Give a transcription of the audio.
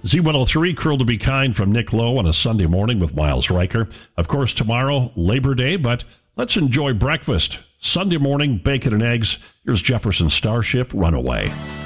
Z103, Cruel to Be Kind from Nick Lowe on a Sunday morning with Miles Riker. Of course, tomorrow, Labor Day, but let's enjoy breakfast. Sunday morning, bacon and eggs. Here's Jefferson Starship, Runaway.